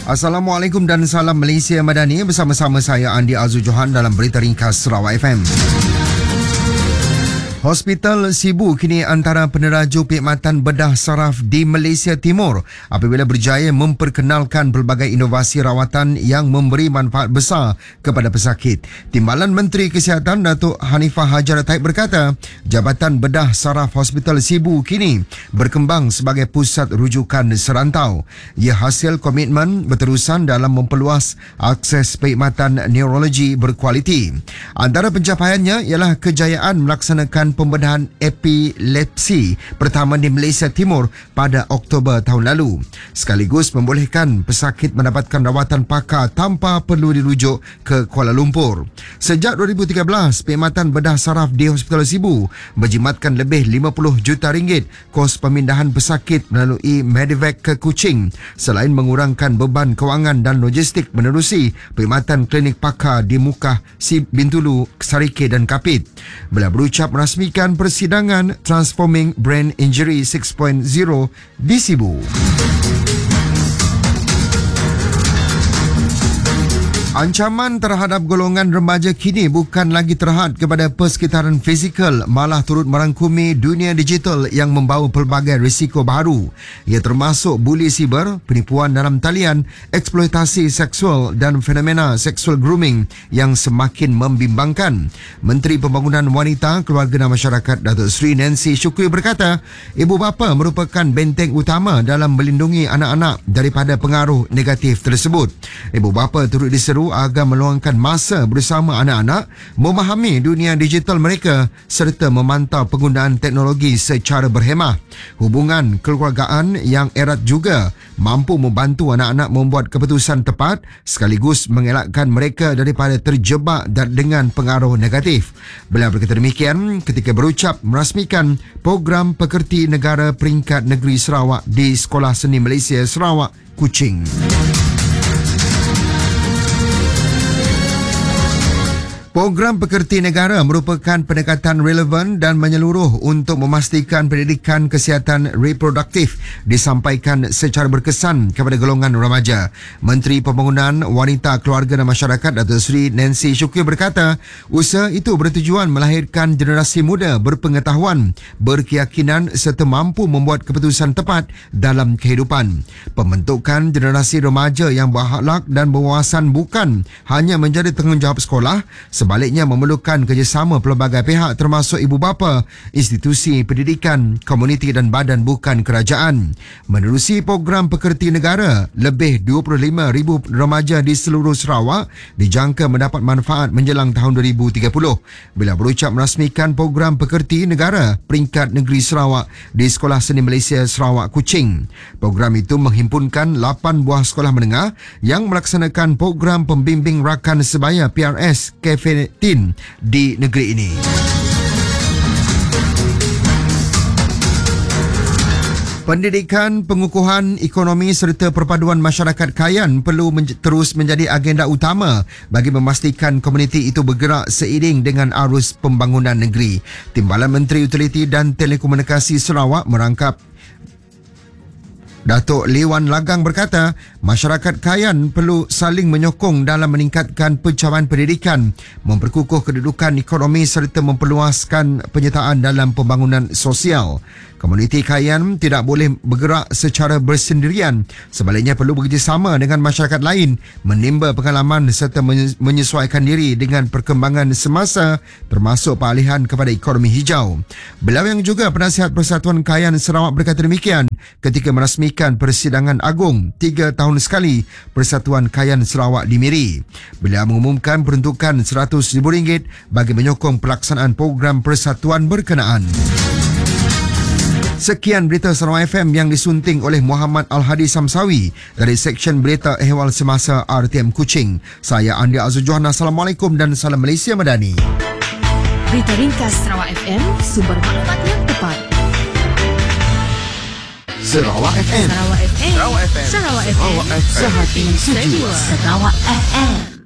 Assalamualaikum dan salam Malaysia Madani. Bersama-sama saya Andi Azul Johan dalam Berita Ringkas Sarawak FM. Hospital Sibu kini antara peneraju perkhidmatan bedah saraf di Malaysia Timur apabila berjaya memperkenalkan pelbagai inovasi rawatan yang memberi manfaat besar kepada pesakit. Timbalan Menteri Kesihatan Datuk Hanifah Hajar Taib berkata, Jabatan Bedah Saraf Hospital Sibu kini berkembang sebagai pusat rujukan serantau. Ia hasil komitmen berterusan dalam memperluas akses perkhidmatan neurologi berkualiti. Antara pencapaiannya ialah kejayaan melaksanakan pembedahan epilepsi pertama di Malaysia Timur pada Oktober tahun lalu, sekaligus membolehkan pesakit mendapatkan rawatan pakar tanpa perlu dirujuk ke Kuala Lumpur. Sejak 2013, perkhidmatan bedah saraf di Hospital Sibu berjimatkan lebih 50 juta ringgit kos pemindahan pesakit melalui Medivac ke Kuching, selain mengurangkan beban kewangan dan logistik menerusi perkhidmatan klinik pakar di Mukah, Bintulu, Sarike dan Kapit. Bila berucap merasmikan persidangan Transforming Brain Injury 6.0 di Sibu. Ancaman terhadap golongan remaja kini bukan lagi terhad kepada persekitaran fizikal, malah turut merangkumi dunia digital yang membawa pelbagai risiko baru. Ia termasuk buli siber, penipuan dalam talian, eksploitasi seksual dan fenomena seksual grooming yang semakin membimbangkan. Menteri Pembangunan Wanita, Keluarga dan Masyarakat Datuk Seri Nancy Shukri berkata, ibu bapa merupakan benteng utama dalam melindungi anak-anak daripada pengaruh negatif tersebut. Ibu bapa turut diseru agar meluangkan masa bersama anak-anak, memahami dunia digital mereka serta memantau penggunaan teknologi secara berhemah. Hubungan kekeluargaan yang erat juga mampu membantu anak-anak membuat keputusan tepat sekaligus mengelakkan mereka daripada terjebak dengan pengaruh negatif. Beliau berkata demikian ketika berucap merasmikan program pekerti negara peringkat negeri Sarawak di Sekolah Seni Malaysia Sarawak, Kuching. Program Pekerti Negara merupakan pendekatan relevan dan menyeluruh untuk memastikan pendidikan kesihatan reproduktif disampaikan secara berkesan kepada golongan remaja. Menteri Pembangunan Wanita, Keluarga dan Masyarakat Datuk Seri Nancy Shukri berkata, usaha itu bertujuan melahirkan generasi muda berpengetahuan, berkeyakinan serta mampu membuat keputusan tepat dalam kehidupan. Pembentukan generasi remaja yang berakhlak dan berwawasan bukan hanya menjadi tanggungjawab sekolah, sebaliknya memerlukan kerjasama pelbagai pihak termasuk ibu bapa, institusi pendidikan, komuniti dan badan bukan kerajaan. Menerusi program Pekerti Negara, lebih 25,000 remaja di seluruh Sarawak dijangka mendapat manfaat menjelang tahun 2030. Bila berucap merasmikan program Pekerti Negara peringkat negeri Sarawak di Sekolah Seni Malaysia Sarawak, Kuching. Program itu menghimpunkan 8 buah sekolah menengah yang melaksanakan program pembimbing rakan sebaya PRS Cafe di negeri ini. Pendidikan, pengukuhan ekonomi serta perpaduan masyarakat Kayan perlu terus menjadi agenda utama bagi memastikan komuniti itu bergerak seiring dengan arus pembangunan negeri. Timbalan Menteri Utiliti dan Telekomunikasi Sarawak merangkap Datuk Lewan Lagang berkata, masyarakat Kayan perlu saling menyokong dalam meningkatkan pencapaian pendidikan, memperkukuh kedudukan ekonomi serta memperluaskan penyertaan dalam pembangunan sosial. Komuniti Kayan tidak boleh bergerak secara bersendirian, sebaliknya perlu bekerjasama dengan masyarakat lain, menimba pengalaman serta menyesuaikan diri dengan perkembangan semasa termasuk peralihan kepada ekonomi hijau. Beliau yang juga penasihat Persatuan Kayan Sarawak berkata demikian ketika merasmikan persidangan agung 3 tahun sekali Persatuan Kayan Sarawak di Miri. Beliau mengumumkan peruntukan RM100,000 bagi menyokong pelaksanaan program persatuan berkenaan. Sekian berita Sarawak FM yang disunting oleh Muhammad Al-Hadi Samsawi dari Seksyen Berita Ehwal Semasa RTM Kuching. Saya Andi Azul Johan. Assalamualaikum dan salam Malaysia Madani. Berita Ringkas Sarawak FM, sumber maklumat yang tepat. Sarawak FM. Sarawak FM. Sarawak FM. Sarawak FM. Sarawak FM. Sehati sejiwa. Sarawak FM.